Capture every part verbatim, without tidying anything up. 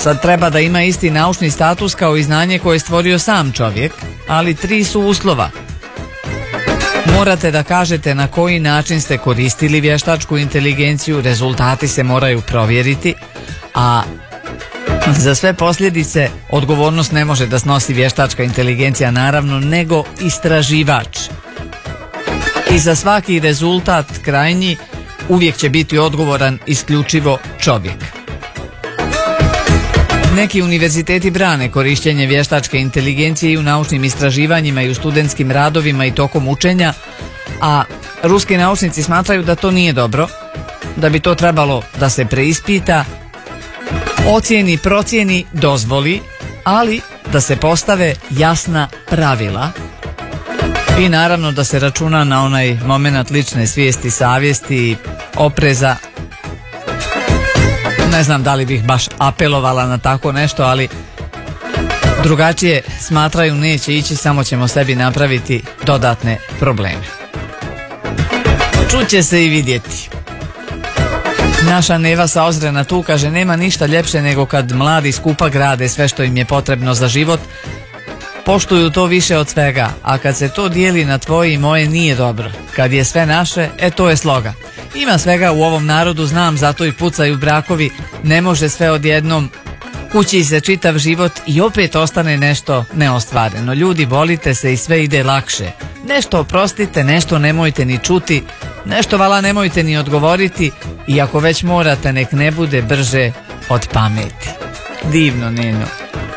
Sad treba da ima isti naučni status kao i znanje koje je stvorio sam čovjek, ali tri su uslova. Morate da kažete na koji način ste koristili vještačku inteligenciju, rezultati se moraju provjeriti, a za sve posljedice odgovornost ne može da snosi vještačka inteligencija, naravno, nego istraživač. I za svaki rezultat krajnji uvijek će biti odgovoran isključivo čovjek. Neki univerziteti brane korištenje vještačke inteligencije i u naučnim istraživanjima i u studentskim radovima i tokom učenja, a ruski naučnici smatraju da to nije dobro, da bi to trebalo da se preispita, ocijeni, procijeni, dozvoli, ali da se postave jasna pravila i naravno da se računa na onaj moment lične svijesti, savjesti, opreza. Ne znam da li bih baš apelovala na tako nešto, ali drugačije smatraju neće ići, samo ćemo sebi napraviti dodatne probleme. Čuće se i vidjeti. Naša Neva sa Ozrena tu kaže: nema ništa ljepše nego kad mladi skupa grade sve što im je potrebno za život, poštuju to više od svega, a kad se to dijeli na tvoje i moje nije dobro. Kad je sve naše, e to je sloga. Ima svega u ovom narodu, znam, zato i pucaju brakovi, ne može sve odjednom, kući se čitav život i opet ostane nešto neostvareno. Ljudi, volite se i sve ide lakše. Nešto oprostite, nešto nemojte ni čuti, nešto vala nemojte ni odgovoriti, i ako već morate, nek ne bude brže od pameti. Divno, Neno.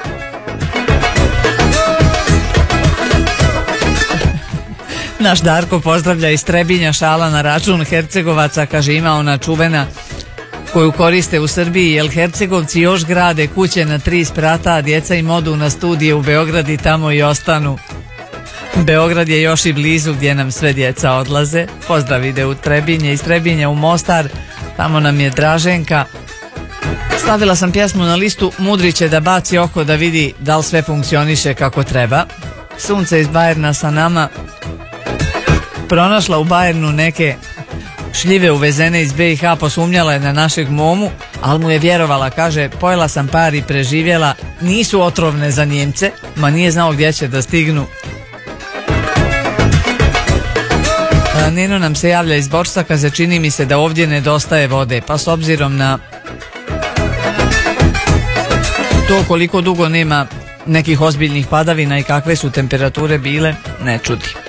Naš Darko pozdravlja iz Trebinja, šala na račun Hercegovaca, kaže: ima ona čuvena koju koriste u Srbiji, jer Hercegovci još grade kuće na tri sprata, a djeca im odu na studije u Beograd i tamo i ostanu. Beograd je još i blizu gdje nam sve djeca odlaze. Pozdrav ide u Trebinje, iz Trebinja u Mostar, tamo nam je Draženka. Stavila sam pjesmu na listu, mudri će da baci oko da vidi da li sve funkcioniše kako treba. Sunce iz Bajerna sa nama. Pronašla u Bajernu neke šljive uvezene iz be i ha, posumnjala je na našeg momu, ali mu je vjerovala, kaže: pojela sam par i preživjela, nisu otrovne za Njemce, ma nije znao gdje će da stignu. A Neno nam se javlja iz Borsa, kaže: čini mi se da ovdje nedostaje vode, pa s obzirom na to koliko dugo nema nekih ozbiljnih padavina i kakve su temperature bile, ne čudi.